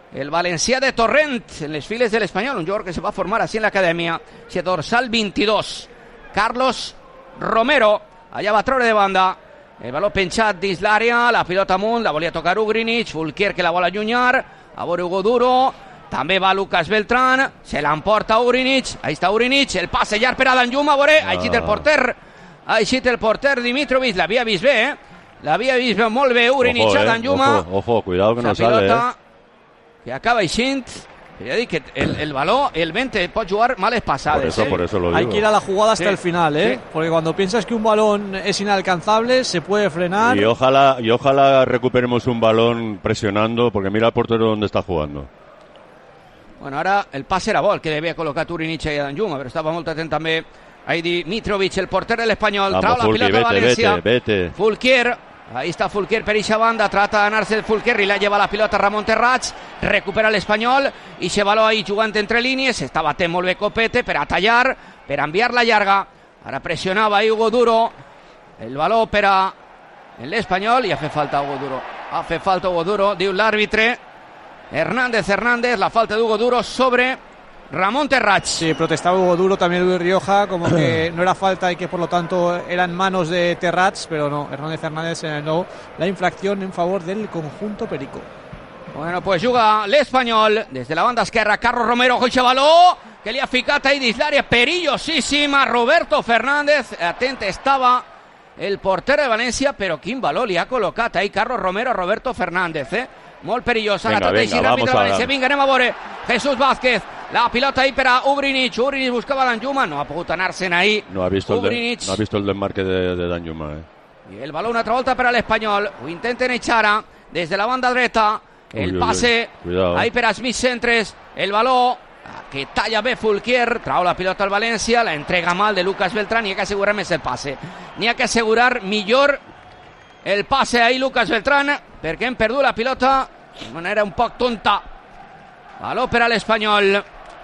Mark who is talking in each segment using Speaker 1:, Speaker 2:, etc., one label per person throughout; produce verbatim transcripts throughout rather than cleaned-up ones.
Speaker 1: el Valencià de Torrent, en les files del Espanyol, un jugador que se va a formar así en la academia. Si dorsal veintidós, Carlos Romero, allà va treure de banda, el baló penjat dins l'àrea, la pilota amunt, la volia tocar Ugrinic, Fulquier que la vol allunyar, a veure Hugo Duro, també va Lucas Beltrán, se l'emporta Ugrinic, ahí està Ugrinic, el passe llarg per a Danjuma, a veure, ha eixit el porter, ha eixit el porter Dimitrovic, l'havia vist bé, eh? L'havia vist molt bé Ugrinic
Speaker 2: ojo,
Speaker 1: a
Speaker 2: eh,
Speaker 1: Danjuma.
Speaker 2: Ojo, ojo, cuidado que no sale, eh?
Speaker 1: Que acaba eixint. Ya digo que el, el balón, el veinte puede jugar males pasadas.
Speaker 2: Por eso,
Speaker 1: ¿eh?
Speaker 2: por eso lo digo.
Speaker 3: Hay que ir a la jugada hasta
Speaker 1: sí,
Speaker 3: el final, ¿eh?
Speaker 1: Sí.
Speaker 3: Porque cuando piensas que un balón es inalcanzable, se puede frenar.
Speaker 2: Y ojalá, y ojalá recuperemos un balón presionando, porque mira el portero donde está jugando.
Speaker 1: Bueno, ahora el pase era bo, el que devia col·locar Ugrinic i Danjuma, però estava molt atent també Aidi Mitrovic, el porter de l'Espanyol. Trau la
Speaker 2: Fulqui,
Speaker 1: pilota
Speaker 2: vete,
Speaker 1: Valencia.
Speaker 2: Vete, vete.
Speaker 1: Fulquier, ahí está Fulquier per eixa banda, trata d'anar-se el Fulquier i la lleva la pilota Ramon Terrats, recupera l'Espanyol i se baló ahí jugant entre línies, està batent molt bé Copete per a tallar, per a enviar-la llarga. Ara pressionava ahí Hugo Duro, el baló per a l'Espanyol i ha fet falta Hugo Duro. Ha fet falta Hugo Duro, diu l'àrbitre. Hernández Hernández, la falta de Hugo Duro sobre Ramón Terrats.
Speaker 3: Sí, protestaba Hugo Duro, también Luis Rioja, como que no era falta y que por lo tanto era en manos de Terrats, pero no, Hernández Hernández señaló la infracción en favor del conjunto perico.
Speaker 1: Bueno, pues juga l'Espanyol des de la banda esquerra, Carlos Romero, coixa baló, que li ha ficat ahí dins l'àrea, perillosíssima, Roberto Fernández, atent estava el porter de València, però quin baló li ha col·locat ahí Carlos Romero a Roberto Fernández, eh? Molt perillosa,
Speaker 2: venga,
Speaker 1: la trata
Speaker 2: venga,
Speaker 1: ràpid de València,
Speaker 2: a...
Speaker 1: vinga, anem a veure, Jesús Vázquez, la pilota ahí per a Ugrinic, Ugrinic buscava Danjuma, no ha pogut anar-se'n ahí,
Speaker 2: no ha visto
Speaker 1: Ugrinic.
Speaker 2: El de, no ha visto el desmarque de, de Danjuma, eh?
Speaker 1: I el baló una altra volta per a l'Espanyol, ho intenten echar ara, des de la banda dreta, el
Speaker 2: uy,
Speaker 1: pase,
Speaker 2: uy, uy.
Speaker 1: ahí per a Smith Centres, el baló, que talla bé Fulquier, trau la pilota al València, la entrega mal de Lucas Beltrán, n'hi ha que assegurar més el passe, n'hi ha que assegurar millor el passe ahí Lucas Beltrán, perquè hem perdut la pilota de manera un poc tonta. Baló per a l'Espanyol.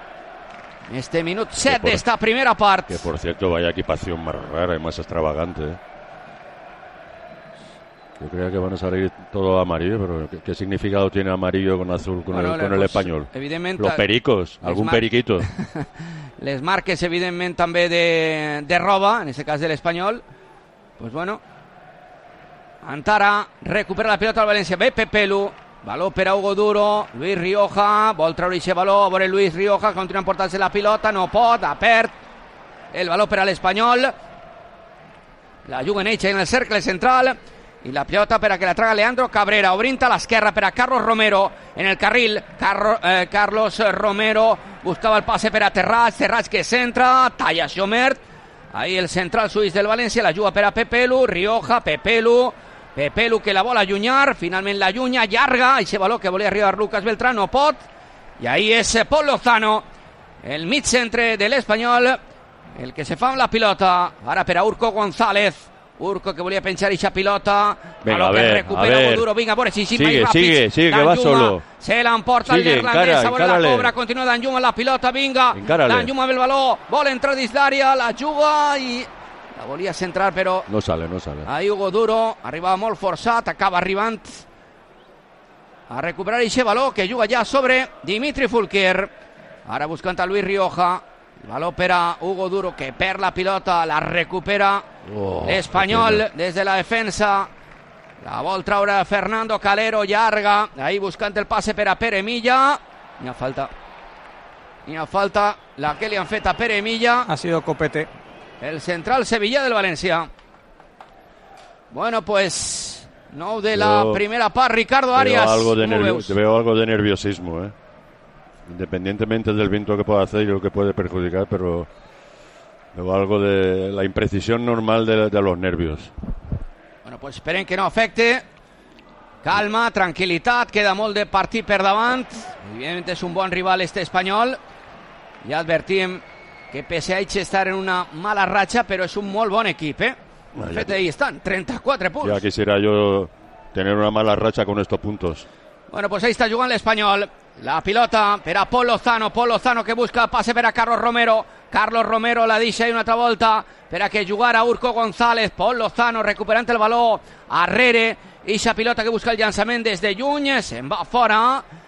Speaker 1: Este minut set d'esta primera part.
Speaker 2: Que por cierto, vaya equipación más rara y más extravagante, ¿eh? Yo creía que van a salir todo amarillo, pero ¿qué, qué significado tiene amarillo con azul con, bueno, el, con pues, el Espanyol? Los pericos, algún mar... periquito.
Speaker 1: Les marques, evidentment, també de, de roba, en aquest cas de l'Espanyol. Pues bueno, Antara recupera la pilota al València. Ve Pepelu, baló per a Hugo Duro, Luis Rioja, vol treure aquest baló, a veure Luis Rioja, continua emportant-se la pilota, no pot, ha perd el baló per a l'Espanyol. La juguen ells en el cercle central. I la pilota per a que la traga Leandro Cabrera, obrint a l'esquerra per a Carlos Romero en el carril. Carro, eh, Carlos Romero buscava el passe per a Terrats, Terrats que centra, talla Xomert, ahí el central suís del València, la juga per a Pepelu, Rioja, Pepelu, Pepelu que la vol allunyar, finalment la allunya, llarga, aquest baló que volia arribar Lucas Beltrán, no pot, i ahí és Pol Lozano, el mig centre de l'Espanyol, el que se fa amb la pilota, ara per a Urco González, Urco que volia penjar eixa pilota,
Speaker 2: venga, a
Speaker 1: que
Speaker 2: ver,
Speaker 1: recupera
Speaker 2: a ver.
Speaker 1: Duro, vinga, a veure si sí,
Speaker 2: sigue,
Speaker 1: més ràpid.
Speaker 2: Sigue, sigue, que va solo.
Speaker 1: Se l'emporta el neerlandès, a veure la cobra, continua Danjuma la pilota, vinga,
Speaker 2: encárale.
Speaker 1: Danjuma amb el baló, vol entrar dins l'àrea, la juga i la volia centrar, però
Speaker 2: no sale, no sale.
Speaker 1: Ahí Hugo Duro, arribava molt forçat, acaba arribant a recuperar eixe baló, que juga ja sobre Dimitri Fulquier, ara buscant a Luis Rioja, el baló per a Hugo Duro, que perd la pilota, la recupera oh, l'Espanyol des de la defensa, la vol traure Fernando Calero, llarga, ahí buscant el passe per a Pere Milla, n'hi ha falta, n'hi ha falta, la que li han fet a Pere Milla,
Speaker 3: ha sido Copete,
Speaker 1: el central Sevilla del València. Bueno, pues nou de la Yo primera part, Ricardo Arias,
Speaker 2: veo algo de, nervi- veo algo de nerviosismo, eh. Independientemente del viento que pueda hacer y lo que puede perjudicar, pero veo algo de la imprecisión normal de, de los nervios.
Speaker 1: Bueno, pues esperen que no afecte. Calma, tranquil·litat, queda molt de partit per davant. Evidentment és un bon rival este Espanyol. Ja advertim que pese a ells estar en una mala ratxa, però és un molt bon equip, eh? De fet, ahí estan, trenta-quatre punts.
Speaker 2: Ya quisiera yo tener una mala racha con estos puntos.
Speaker 1: Bueno, pues ahí está jugant l'Espanyol. La pilota per a Pol Lozano, Pol Lozano que busca el passe per a Carlos Romero, Carlos Romero la deixa una altra volta per a que jugara Urco González, Pol Lozano recuperant el baló, arrere, eixa pilota que busca el llançament des de lluny, se'n va fora,